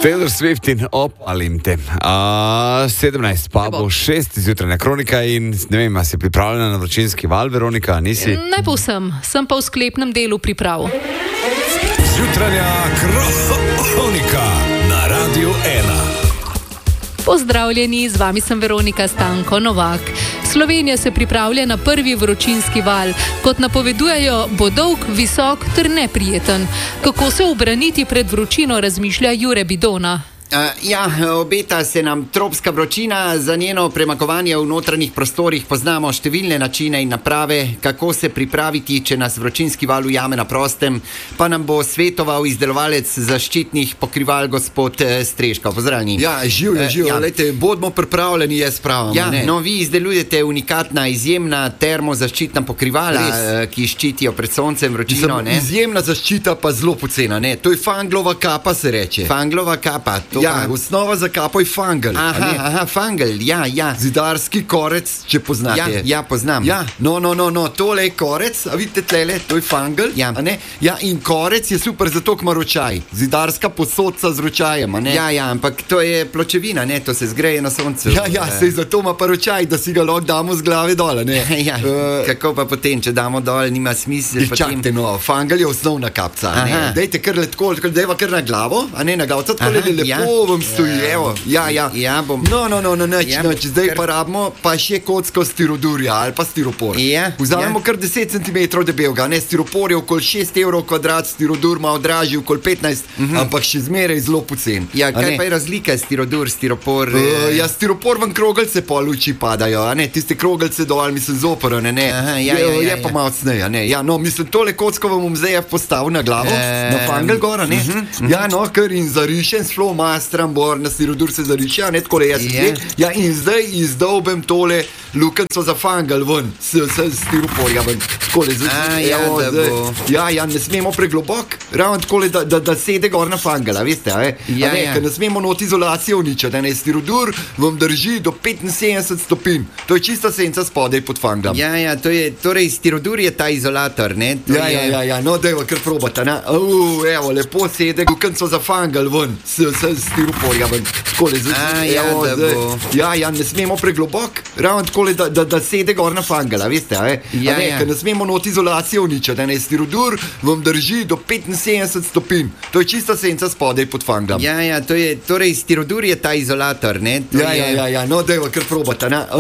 Taylor Swift in opalim te. 17 pa bo 6 zjutraj na Kronika in ne vem, a si pripravljena na vročinski val, Veronika, nisi? Ne povsem, sem pa v sklepnem delu priprav. Zjutranja Kronika na Radiu 1. Pozdravljeni, z vami sem Veronika Stanko Novak. Slovenija se pripravlja na prvi vročinski val. Kot napovedujejo, bo dolg, visok ter neprijeten. Kako se ubraniti pred vročino, razmišlja Jure Bidona. Obeta se nam tropska vročina, za njeno premagovanje v notranjih prostorih poznamo številne načine in naprave, kako se pripraviti, če nas vročinski val ujame na prostem, pa nam bo svetoval izdelovalec zaščitnih pokrival gospod Streška. Pozdravljeni. Živijo, lejte, bodimo pripravljeni, jaz pravim. Vi izdelujete unikatna, izjemna termozaščitna pokrivala, ki ščitijo pred soncem vročino. Izjemna zaščita pa zelo pocena, ne? To je fanglova kapa, se reče. Fanglova kapa, osnova za kapo je fangel. Fangel, Zidarski korec, če poznate. Poznam. No, tole je korec, a vidite tlele, to je fangel. In korec je super zato, ker ima ročaj. Zidarska posodca z ročajem, a ne? Ampak to je pločevina, ne? To se zgreje na soncu. Sej zato ima pa ročaj, da si ga lahko damo z glave dol, ne? Kako pa potem, če damo dol, nima smisla. Čakajte, fangel je osnovna kapca, ne? Dejte kar letko, dejva kar na glavo, a ne na glavca, tako lepo vam stoji, evo. Bom. Noč, zdaj pa rabimo pa še kocko stirodurja ali pa stiropor. Vzamemo kar 10 cm debelga, ne, stiropor je okoli 6 evrov kvadrat, stirodur ima dražji okoli 15, ampak še zmeraj zelo pocen. Kaj pa je razlika stirodur, stiropor? Stiropor vam krogelce po luči padajo, a ne, tiste krogelce dol, mislim, zoporo, ne. Je pa malo cneja, ne. Mislim, tole kocko vam bom zdaj postavil na glavo, na fangel gora, ne. Ker in zarišen s strambor, na stirodur se zariša, ne, takole jaz in zdaj izdolbem tole lukenco za fangel ven, s stiroporja ven, takole ne smemo preglobok, ravno takole, da sede gor na fangela, veste, ker ne smemo not izolacijo uničati, ne, stirodur vam drži do 75 stopinj, to je čista senca spodaj pod fanglom. Torej stirodur je ta izolator, ne? Dajva kar probata, ne, evo, lepo sede lukenco za fangel ven, stiroporja ven, takole ne smemo preglobok, ravno takole, da sede gor na fangela, veste, ker ne smemo not izolacijo uničati, ne, stirodur vam drži do 75 stopinj, to je čista senca spodaj pod fanglom. Torej stirodur je ta izolator, ne? Dajva kar probata, ne.